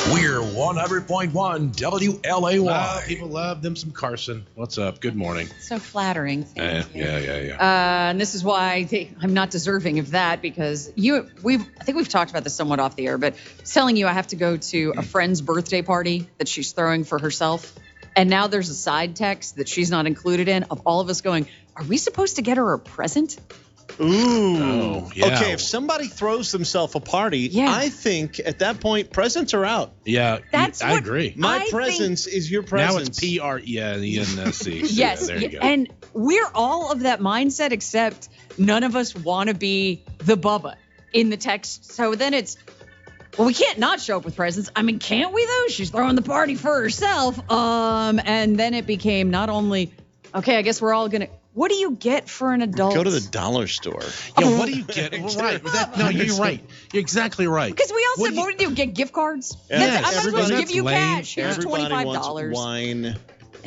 We're 100.1 WLAY. People love them some Carson. What's up? Good morning. So flattering. Thank you. Yeah. And this is why I'm not deserving of that, because I think we've talked about this somewhat off the air, but telling you I have to go to a friend's birthday party that she's throwing for herself. And now there's a side text that she's not included in of all of us going, are we supposed to get her a present? Ooh. Oh, yeah. Okay, if somebody throws themselves a party, I think at that point, presents are out. Yeah, I agree. My presence is your presence. Now it's PRENC. Yes, there you go. And we're all of that mindset, except none of us want to be the Bubba in the text. So then it's, well, we can't not show up with presents. I mean, can't we, though? She's throwing the party for herself. And then it became not only, okay, I guess we're all going to, what do you get for an adult? Go to the dollar store. Yeah, what do you get? Well, right. No, you're right. You're exactly right. Because we all said, what do you do? Get gift cards? Yes. I'm not supposed to give you cash. Here's Everybody $25. wants wine.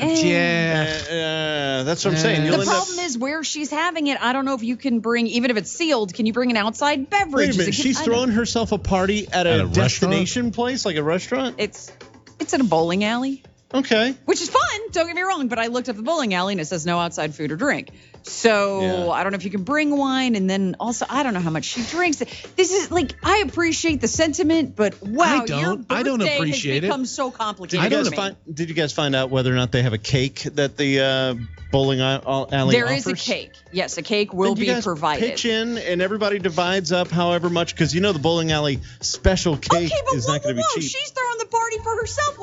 Yeah. That's what I'm saying. The problem is where she's having it. I don't know if you can bring, even if it's sealed, can you bring an outside beverage? Wait a minute. She's throwing herself a party at a destination place, like a restaurant? It's at a bowling alley. Okay. Which is fun, don't get me wrong, but I looked up the bowling alley and it says no outside food or drink. So I don't know if you can bring wine, and then also I don't know how much she drinks. This is like, I appreciate the sentiment, but wow, your birthday has become so complicated. Did you guys find out whether or not they have a cake that the bowling alley offers? There is a cake. Yes, a cake will be provided. Pitch in and everybody divides up however much, because the bowling alley special cake is not going to be cheap. She's throwing the party for herself.